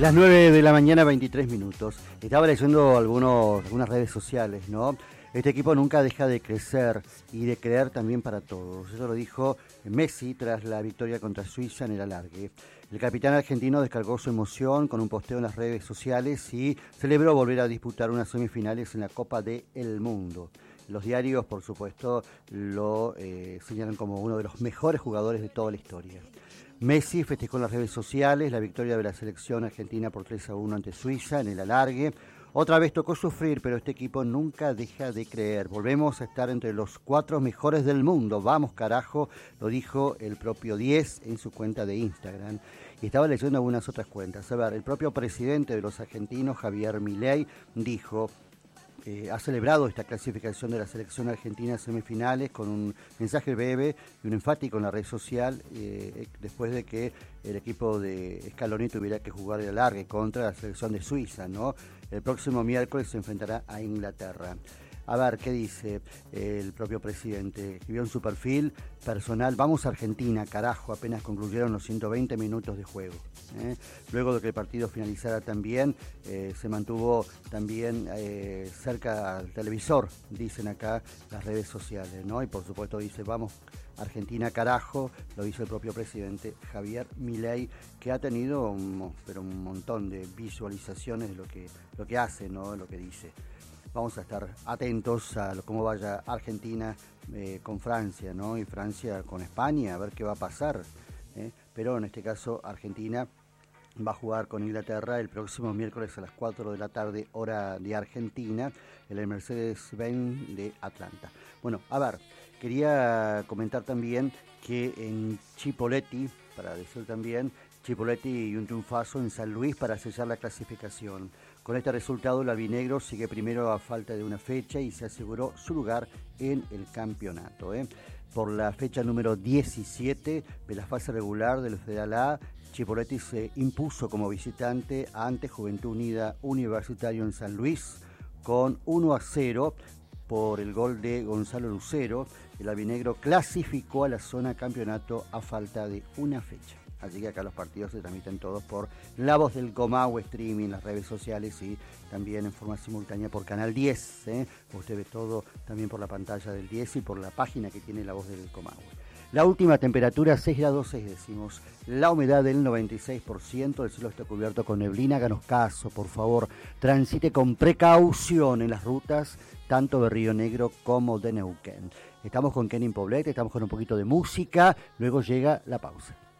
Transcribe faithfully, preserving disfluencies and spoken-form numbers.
Las nueve de la mañana, veintitrés minutos. Estaba leyendo algunos, algunas redes sociales, ¿no? Este equipo nunca deja de crecer y de creer también para todos. Eso lo dijo Messi tras la victoria contra Suiza en el alargue. El capitán argentino descargó su emoción con un posteo en las redes sociales y celebró volver a disputar unas semifinales en la Copa del Mundo. Los diarios, por supuesto, lo eh, señalan como uno de los mejores jugadores de toda la historia. Messi festejó en las redes sociales la victoria de la selección argentina por tres a uno ante Suiza en el alargue. Otra vez tocó sufrir, pero este equipo nunca deja de creer. Volvemos a estar entre los cuatro mejores del mundo. Vamos, carajo, lo dijo el propio diez en su cuenta de Instagram. Y estaba leyendo algunas otras cuentas. A ver, el propio presidente de los argentinos, Javier Milei, dijo... Eh, ha celebrado esta clasificación de la selección argentina a semifinales con un mensaje breve y un enfático en la red social eh, después de que el equipo de Scaloni tuviera que jugar de alargue contra la selección de Suiza, ¿no? El próximo miércoles se enfrentará a Inglaterra. A ver, ¿qué dice el propio presidente? Escribió en su perfil personal: vamos a Argentina, carajo, apenas concluyeron los ciento veinte minutos de juego. ¿eh? Luego de que el partido finalizara también, eh, se mantuvo también eh, cerca al televisor, dicen acá las redes sociales, ¿no? Y por supuesto dice, vamos Argentina, carajo, lo dice el propio presidente Javier Milei, que ha tenido un, pero un montón de visualizaciones de lo que, lo que hace, ¿no? Lo que dice. Vamos a estar atentos a cómo vaya Argentina eh, con Francia, ¿no? Y Francia con España, a ver qué va a pasar. ¿eh? Pero en este caso Argentina va a jugar con Inglaterra el próximo miércoles a las cuatro de la tarde, hora de Argentina, en el Mercedes-Benz de Atlanta. Bueno, a ver, quería comentar también que en Chipoleti, para decir también, Chipoleti y un triunfazo en San Luis para sellar la clasificación. Con este resultado, el albinegro sigue primero a falta de una fecha y se aseguró su lugar en el campeonato. ¿eh? Por la fecha número diecisiete de la fase regular del Federal A, Chipoleti se impuso como visitante ante Juventud Unida Universitario en San Luis con uno a cero por el gol de Gonzalo Lucero. El albinegro clasificó a la zona campeonato a falta de una fecha. Así que acá los partidos se transmiten todos por La Voz del Comahue, streaming, las redes sociales y también en forma simultánea por Canal diez. ¿eh? Usted ve todo también por la pantalla del diez y por la página que tiene La Voz del Comahue. La última temperatura, seis grados seis décimos. La humedad del noventa y seis por ciento. El cielo está cubierto con neblina. Háganos caso, por favor. Transite con precaución en las rutas, tanto de Río Negro como de Neuquén. Estamos con Kenny Poblet, estamos con un poquito de música. Luego llega la pausa.